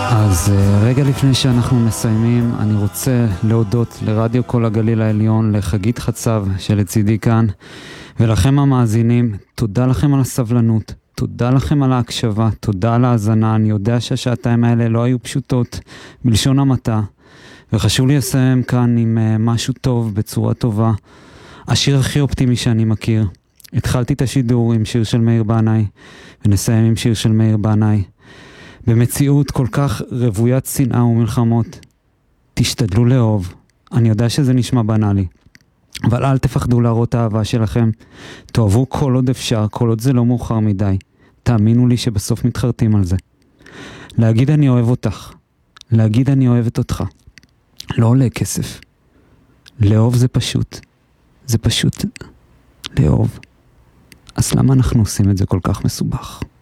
אז רגע לפני שאנחנו מסיימים, אני רוצה להודות לרדיו כל הגליל העליון, לחגית חצב שלצידי כאן, ולכם המאזינים, תודה לכם על הסבלנות, תודה לכם על ההקשבה, תודה על ההאזנה. אני יודע שהשעתיים האלה לא היו פשוטות, בלשון המעטה, וחשוב לי לסיים כאן עם משהו טוב, בצורה טובה. השיר הכי אופטימי שאני מכיר. התחלתי את השידור עם שיר של מאיר בנאי, ונסיים עם שיר של מאיר בנאי. במציאות כל כך רוויית שנאה ומלחמות, תשתדלו לאהוב. אני יודע שזה נשמע בנאלי, אבל אל תפחדו להראות האהבה שלכם. תאהבו כל עוד אפשר, כל עוד זה לא מאוחר מדי. תאמינו לי שבסוף מתחרטים על זה. להגיד אני אוהב אותך, להגיד אני אוהבת אותך, לא עולה כסף. לאהוב זה פשוט לאהוב. אז למה אנחנו עושים את זה כל כך מסובך?